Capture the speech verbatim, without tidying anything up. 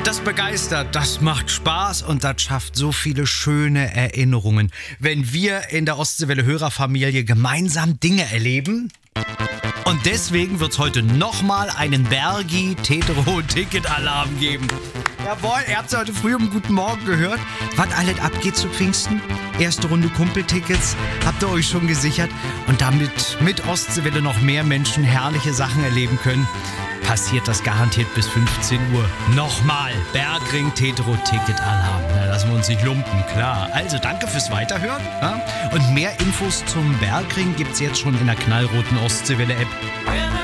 Das begeistert, das macht Spaß und das schafft so viele schöne Erinnerungen. Wenn wir in der Ostseewelle Hörerfamilie gemeinsam Dinge erleben. Und deswegen wird es heute nochmal einen Bergi-Tetro-Ticket-Alarm geben. Jawohl, ihr habt es heute früh um Guten Morgen gehört. Was alles abgeht zu Pfingsten? Erste Runde Kumpeltickets habt ihr euch schon gesichert. Und damit mit Ostseewelle noch mehr Menschen herrliche Sachen erleben können, passiert das garantiert bis fünfzehn Uhr. Nochmal, Bergring Tetro Ticket Alarm. Na, lassen wir uns nicht lumpen, klar. Also danke fürs Weiterhören. Ja? Und mehr Infos zum Bergring gibt's jetzt schon in der knallroten Ostseewelle App.